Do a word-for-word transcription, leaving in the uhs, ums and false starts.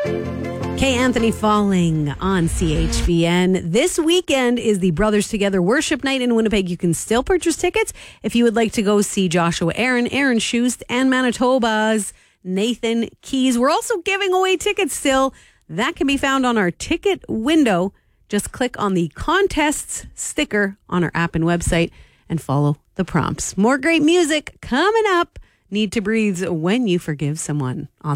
K. Anthony Falling on C H B N. This weekend is the Brothers Together Worship Night in Winnipeg. You can still purchase tickets if you would like to go see Joshua Aaron, Aaron Schust, and Manitoba's Nathan Keys. We're also giving away tickets still. That can be found on our ticket window. Just click on the contests sticker on our app and website and follow the prompts. More great music coming up. Need to Breathe When You Forgive Someone on